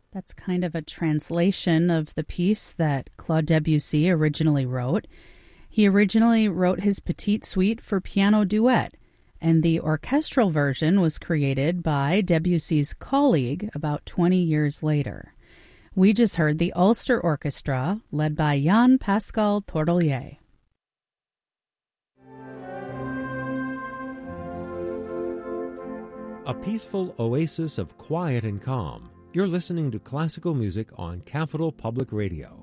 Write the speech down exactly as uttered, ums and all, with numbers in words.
That's kind of a translation of the piece that Claude Debussy originally wrote. He originally wrote his Petite Suite for piano duet, and the orchestral version was created by Debussy's colleague about twenty years later. We just heard the Ulster Orchestra, led by Jan Pascal Tordelier. A peaceful oasis of quiet and calm. You're listening to classical music on Capital Public Radio.